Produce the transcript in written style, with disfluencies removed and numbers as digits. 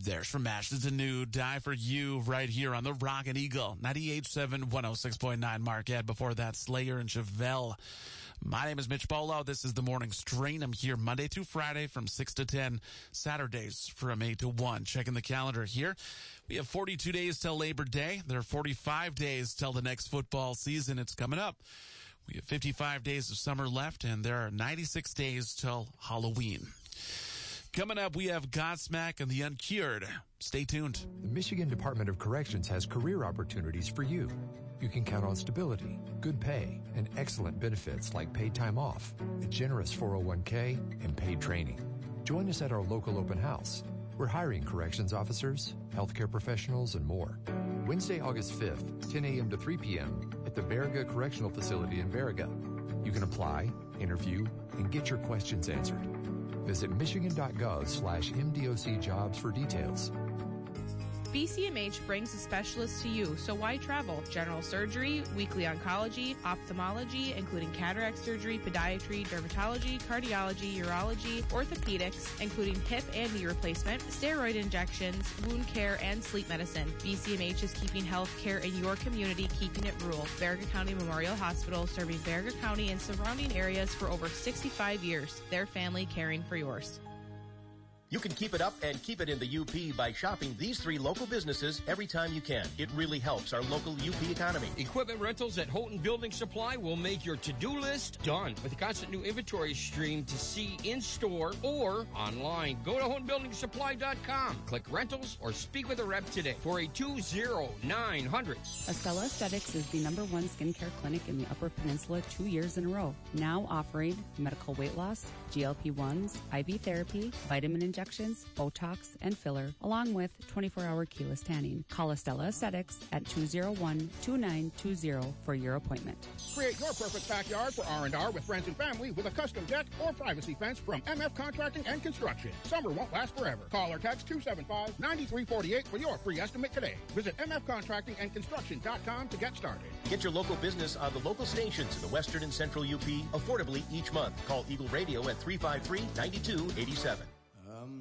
There's From Ashes to New, Die for You, right here on the Rockin' Eagle, 98.7, 106.9 Marquette. Before that, Slayer and Chevelle. My name is Mitch Bolo. This is the Morning Strain. I'm here Monday through Friday from 6 to 10, Saturdays from 8 to 1. Checking the calendar here. We have 42 days till Labor Day. There are 45 days till the next football season. It's coming up. We have 55 days of summer left, and there are 96 days till Halloween. Coming up, we have Godsmack and the Uncured. Stay tuned. The Michigan Department of Corrections has career opportunities for you. You can count on stability, good pay, and excellent benefits like paid time off, a generous 401k, and paid training. Join us at our local open house. We're hiring corrections officers, healthcare professionals, and more. Wednesday, August 5th, 10 a.m. to 3 p.m. at the Baraga Correctional Facility in Baraga. You can apply, interview, and get your questions answered. Visit michigan.gov/MDOC jobs for details. BCMH brings a specialist to you, so why travel? General surgery, weekly oncology, ophthalmology, including cataract surgery, podiatry, dermatology, cardiology, urology, orthopedics, including hip and knee replacement, steroid injections, wound care, and sleep medicine. BCMH is keeping health care in your community, keeping it rural. Baraga County Memorial Hospital, serving Baraga County and surrounding areas for over 65 years. Their family caring for yours. You can keep it up and keep it in the UP by shopping these 3 local businesses every time you can. It really helps our local UP economy. Equipment rentals at Houghton Building Supply will make your to-do list done with a constant new inventory stream to see in-store or online. Go to HoughtonBuildingSupply.com, click rentals, or speak with a rep today for a 20900. Estella Aesthetics is the #1 skincare clinic in the Upper Peninsula 2 years in a row. Now offering medical weight loss, GLP-1s, IV therapy, vitamin injections, Botox, and filler, along with 24-hour keyless tanning. Call Estella Aesthetics at 201-2920 for your appointment. Create your perfect backyard for R&R with friends and family with a custom deck or privacy fence from MF Contracting and Construction. Summer won't last forever. Call or text 275-9348 for your free estimate today. Visit mfcontractingandconstruction.com to get started. Get your local business on the local stations in the Western and Central UP affordably each month. Call Eagle Radio at 353-9287.